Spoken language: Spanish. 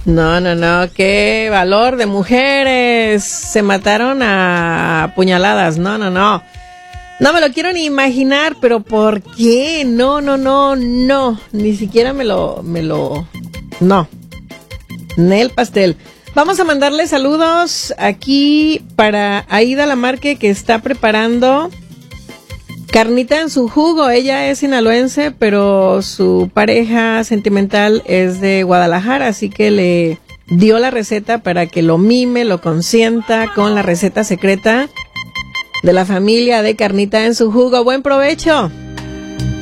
No, qué valor de mujeres. Se mataron a puñaladas. No me lo quiero ni imaginar, pero ¿por qué? No, ni siquiera no, Nel pastel. Vamos a mandarle saludos aquí para Aida Lamarque, que está preparando carnita en su jugo. Ella es sinaloense, pero su pareja sentimental es de Guadalajara, así que le dio la receta para que lo mime, lo consienta con la receta secreta de la familia de carnita en su jugo. ¡Buen provecho!